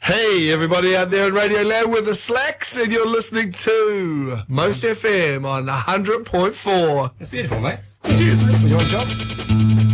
Hey, everybody out there in Radio Land with the Slacks, and you're listening to Most FM on 100.4. It's beautiful, mate. Did you? Were you on job?